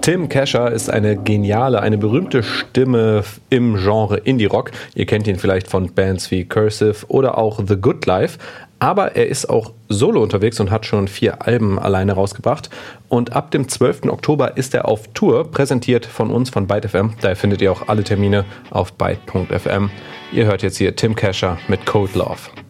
Tim Kasher ist eine geniale, eine berühmte Stimme im Genre Indie-Rock. Ihr kennt ihn vielleicht von Bands wie Cursive oder auch The Good Life. Aber er ist auch solo unterwegs und hat schon 4 Alben alleine rausgebracht. Und ab dem 12. Oktober ist er auf Tour, präsentiert von uns, von Byte FM. Daher findet ihr auch alle Termine auf byte.fm. Ihr hört jetzt hier Tim Kasher mit Cold Love.